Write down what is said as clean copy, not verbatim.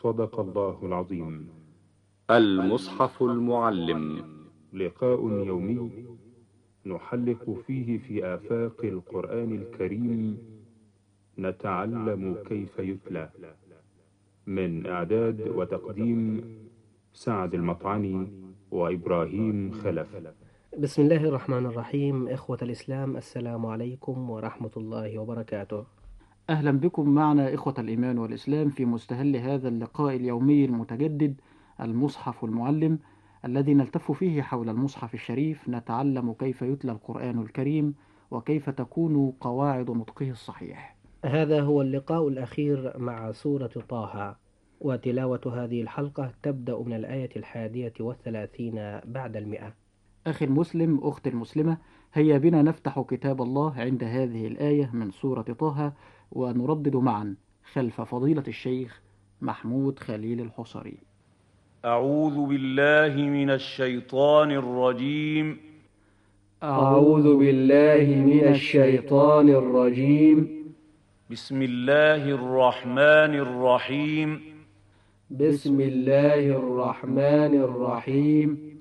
صدق الله العظيم. المصحف المعلم، لقاء يومي نحلق فيه في آفاق القرآن الكريم، نتعلم كيف يتلى. من إعداد وتقديم سعد المطعني وإبراهيم خلف. بسم الله الرحمن الرحيم. إخوة الإسلام، السلام عليكم ورحمة الله وبركاته. أهلا بكم معنا إخوة الإيمان والإسلام في مستهل هذا اللقاء اليومي المتجدد، المصحف المعلم، الذي نلتف فيه حول المصحف الشريف، نتعلم كيف يتلى القرآن الكريم وكيف تكون قواعد نطقه الصحيح. هذا هو اللقاء الأخير مع سورة طه، وتلاوة هذه الحلقة تبدأ من الآية 31 بعد 100. أخي المسلم، أختي المسلمة، هيا بنا نفتح كتاب الله عند هذه الآية من سورة طه، ونردد معا خلف فضيلة الشيخ محمود خليل الحصري. أعوذ بالله من الشيطان الرجيم. أعوذ بالله من الشيطان الرجيم. بسم الله الرحمن الرحيم. بسم الله الرحمن الرحيم.